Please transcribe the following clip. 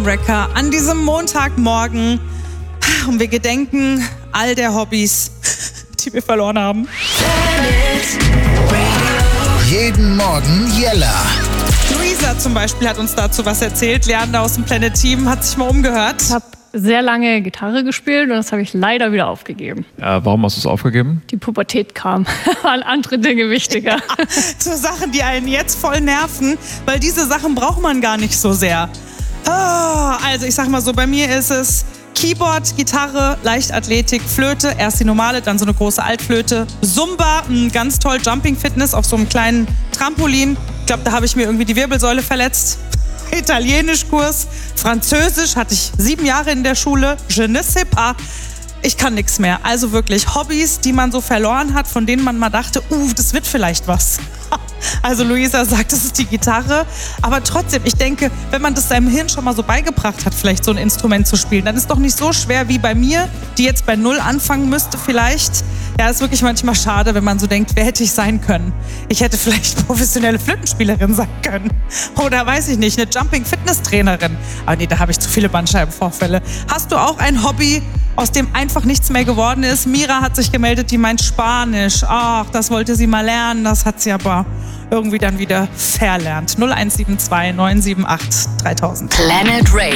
Wrecker an diesem Montagmorgen und wir gedenken all der Hobbys, die wir verloren haben. Jeden Morgen Jella. Luisa zum Beispiel hat uns dazu was erzählt. Leander aus dem Planet Team hat sich mal umgehört. Ich habe sehr lange Gitarre gespielt und das habe ich leider wieder aufgegeben. Warum hast du es aufgegeben? Die Pubertät kam, waren andere Dinge wichtiger. Ja, so Sachen, die einen jetzt voll nerven, weil diese Sachen braucht man gar nicht so sehr. Also ich sag mal so, bei mir ist es Keyboard, Gitarre, Leichtathletik, Flöte, erst die normale, dann so eine große Altflöte, Zumba, ganz toll, Jumping Fitness auf so einem kleinen Trampolin. Ich glaube, da habe ich mir irgendwie die Wirbelsäule verletzt. Italienischkurs, Französisch hatte ich 7 Jahre in der Schule, je ne sais pas. Ich kann nichts mehr. Also wirklich Hobbys, die man so verloren hat, von denen man mal dachte, das wird vielleicht was. Also Luisa sagt, das ist die Gitarre. Aber trotzdem, ich denke, wenn man das seinem Hirn schon mal so beigebracht hat, vielleicht so ein Instrument zu spielen, dann ist doch nicht so schwer wie bei mir, die jetzt bei 0 anfangen müsste vielleicht. Ja, ist wirklich manchmal schade, wenn man so denkt, wer hätte ich sein können? Ich hätte vielleicht professionelle Flötenspielerin sein können. Oder weiß ich nicht, eine Jumping-Fitness-Trainerin. Aber nee, da habe ich zu viele Bandscheibenvorfälle. Hast du auch ein Hobby, aus dem einfach nichts mehr geworden ist? Mira hat sich gemeldet, die meint Spanisch. Ach, das wollte sie mal lernen, das hat sie aber irgendwie dann wieder verlernt. 0172 978 3000. Planet Radio.